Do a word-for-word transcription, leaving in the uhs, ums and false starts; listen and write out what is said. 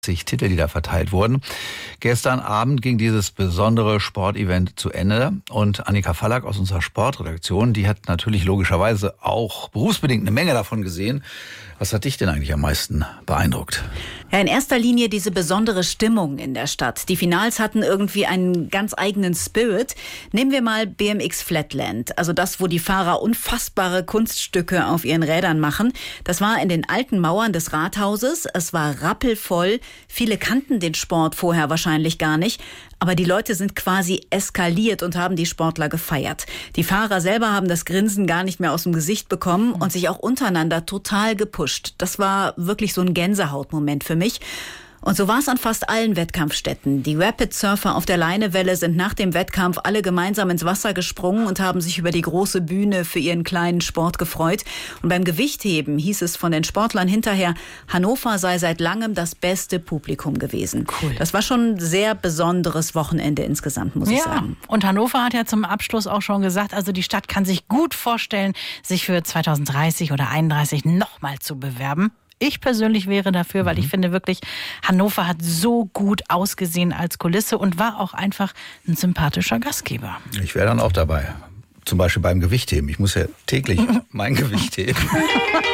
Titel, die da verteilt wurden. Gestern Abend ging dieses besondere Sportevent zu Ende und Annika Fallack aus unserer Sportredaktion, die hat natürlich logischerweise auch berufsbedingt eine Menge davon gesehen. Was hat dich denn eigentlich am meisten beeindruckt? Ja, in erster Linie diese besondere Stimmung in der Stadt. Die Finals hatten irgendwie einen ganz eigenen Spirit. Nehmen wir mal B M X Flatland, also das, wo die Fahrer unfassbare Kunststücke auf ihren Rädern machen. Das war in den alten Mauern des Rathauses. Es war rappelvoll. Viele kannten den Sport vorher wahrscheinlich gar nicht. Aber die Leute sind quasi eskaliert und haben die Sportler gefeiert. Die Fahrer selber haben das Grinsen gar nicht mehr aus dem Gesicht bekommen und sich auch untereinander total gepusht. Das war wirklich so ein Gänsehautmoment für mich. Und so war es an fast allen Wettkampfstätten. Die Rapid Surfer auf der Leinewelle sind nach dem Wettkampf alle gemeinsam ins Wasser gesprungen und haben sich über die große Bühne für ihren kleinen Sport gefreut. Und beim Gewichtheben hieß es von den Sportlern hinterher, Hannover sei seit langem das beste Publikum gewesen. Cool. Das war schon ein sehr besonderes Wochenende insgesamt, muss ja. ich sagen. Und Hannover hat ja zum Abschluss auch schon gesagt, also die Stadt kann sich gut vorstellen, sich für zwanzig dreißig oder einunddreißig nochmal zu bewerben. Ich persönlich wäre dafür, weil ich finde wirklich, Hannover hat so gut ausgesehen als Kulisse und war auch einfach ein sympathischer Gastgeber. Ich wäre dann auch dabei. Zum Beispiel beim Gewichtheben. Ich muss ja täglich mein Gewicht heben.